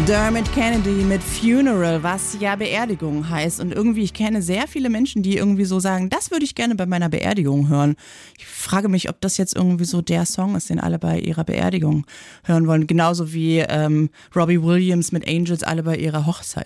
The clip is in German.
Dermot Kennedy mit Funeral, was ja Beerdigung heißt. Und irgendwie, ich kenne sehr viele Menschen, die irgendwie so sagen, das würde ich gerne bei meiner Beerdigung hören. Ich frage mich, ob das jetzt irgendwie so der Song ist, den alle bei ihrer Beerdigung hören wollen. Genauso wie Robbie Williams mit Angels alle bei ihrer Hochzeit